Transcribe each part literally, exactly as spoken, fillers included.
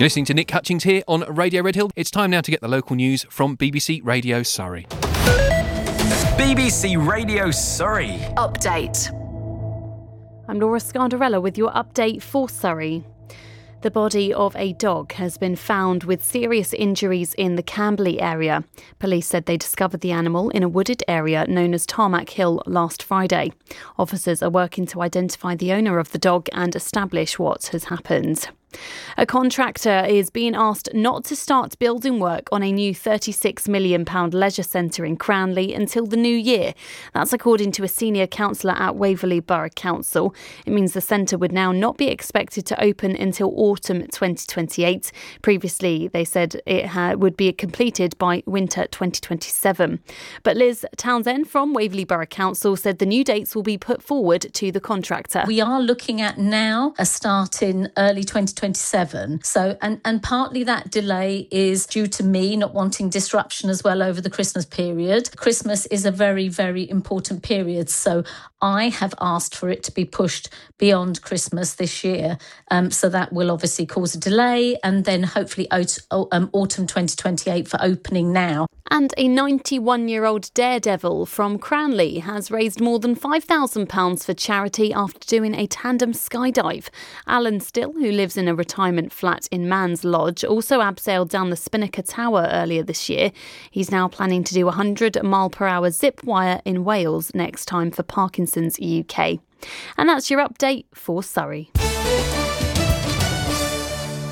You're listening to Nick Hutchings here on Radio Red Hill. It's time now to get the local news from B B C Radio Surrey. B B C Radio Surrey. Update. I'm Laura Scardarella with your update for Surrey. The body of a dog has been found with serious injuries in the Camberley area. Police said they discovered the animal in a wooded area known as Tarmac Hill last Friday. Officers are working to identify the owner of the dog and establish what has happened. A contractor is being asked not to start building work on a new thirty-six million pounds leisure centre in Cranley until the new year. That's according to a senior councillor at Waverley Borough Council. It means the centre would now not be expected to open until autumn twenty twenty-eight. Previously, they said it ha- would be completed by winter twenty twenty-seven. But Liz Townsend from Waverley Borough Council said the new dates will be put forward to the contractor. We are looking at now a start in early twenty twenty-seven. So, and, and partly that delay is due to me not wanting disruption as well over the Christmas period. Christmas is a very, very important period. So I have asked for it to be pushed beyond Christmas this year. Um, so that will obviously cause a delay and then hopefully aut- um, autumn twenty twenty-eight for opening now. And a ninety-one-year-old daredevil from Cranley has raised more than five thousand pounds for charity after doing a tandem skydive. Alan Still, who lives in a retirement flat in Man's Lodge, also abseiled down the Spinnaker Tower earlier this year. He's now planning to do a one hundred mile per hour zip wire in Wales next time for Parkinson's U K. And that's your update for Surrey.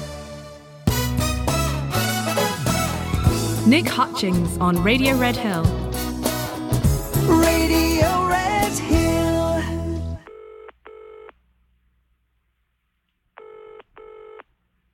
Nick Hutchings on Radio Red Hill.